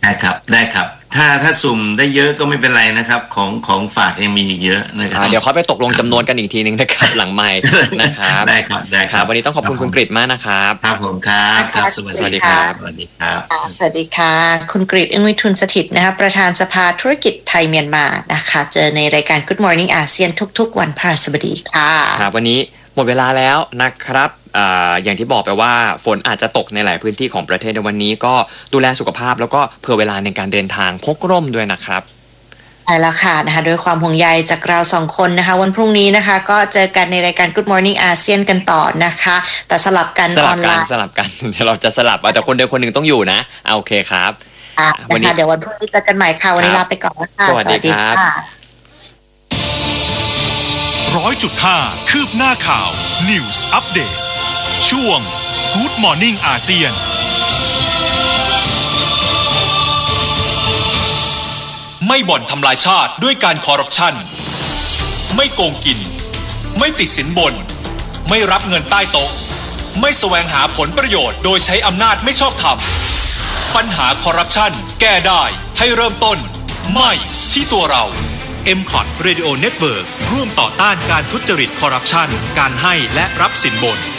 ได้ครับได้ครับถ้าสุ่มได้เยอะก็ไม่เป็นไรนะครับของฝากยังมีเยอะนะครับเดี๋ยวเขาไปตกลงจำนวนกันอีกทีนึงนะครับหลังไมค์นะครับได้ครับได้ครับวันนี้ต้องขอบคุณคุณกฤษมากนะครับครับผมครับสวัสดีครับสวัสดีครับสวัสดีค่ะคุณกฤษ อึ้งวิทูลสถิตย์นะคะประธานสภาธุรกิจไทยเมียนมานะคะเจอในรายการ Good Morning อาเซียนทุกๆวันพฤหัสบดีค่ะครับวันนี้หมดเวลาแล้วนะครับอย่างที่บอกไปว่าฝนอาจจะตกในหลายพื้นที่ของประเทศในวันนี้ก็ดูแลสุขภาพแล้วก็เผื่อเวลาในการเดินทางพกร่มด้วยนะครับใช่แล้วค่ะนะคะโดยความห่วงใยจากเราสองคนนะคะวันพรุ่งนี้นะคะก็เจอกันในรายการ Good Morning อาเซียนกันต่อนะคะแต่สลับกันออนไลน์สลับกันเดี๋ยวเราจะสลับแต่คนใดคนหนึ่งต้องอยู่นะโอเคครับวันนี้เดี๋ยววันพรุ่งนี้เจอกันใหม่ค่ะวันนี้ลาไปก่อนนะคะสวัสดีครับ 100.5 คืบหน้าข่าว News Update ช่วง Good Morning อาเซียนไม่บ่อนทำลายชาติด้วยการคอร์รัปชันไม่โกงกินไม่ติดสินบนไม่รับเงินใต้โต๊ะไม่แสวงหาผลประโยชน์โดยใช้อำนาจไม่ชอบธรรมปัญหาคอร์รัปชันแก้ได้ให้เริ่มต้นไม่ที่ตัวเรา MCOT Radio Network ร่วมต่อต้านการทุจริตคอร์รัปชันการให้และรับสินบน